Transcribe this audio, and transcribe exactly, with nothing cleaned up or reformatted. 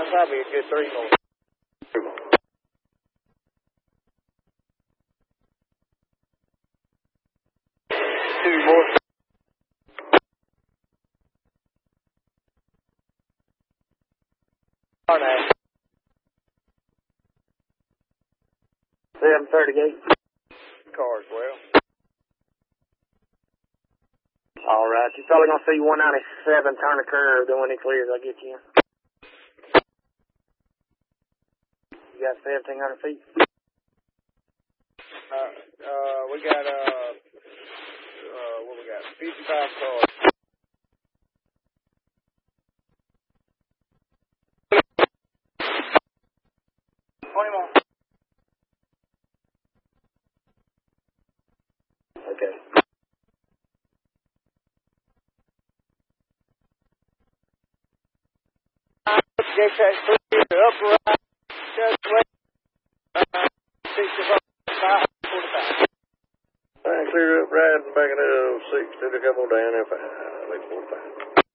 probably a good three more. Two more. On that. seven thirty-eight. Carswell. All right. You're probably going to see one ninety-seven turn a curve. Then when it clears, I'll get you in. You got seventeen hundred feet? Uh, uh, we got, uh, uh, what we got? fifty-five cars. twenty more. Okay. Get that clear up right, just wait, uh, sixty-five, forty-five. All right, clear up right and back it up, sixty to come on down there, five, like forty-five.